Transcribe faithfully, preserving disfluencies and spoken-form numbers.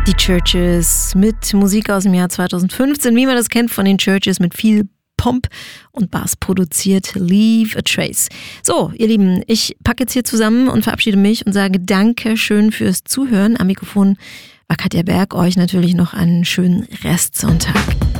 Die Churches mit Musik aus dem Jahr zweitausendfünfzehn, wie man das kennt von den Churches, mit viel Pomp und Bass produziert, Leave a Trace. So, ihr Lieben, ich packe jetzt hier zusammen und verabschiede mich und sage danke schön fürs Zuhören. Am Mikrofon war Katja Berg, euch natürlich noch einen schönen Restsonntag.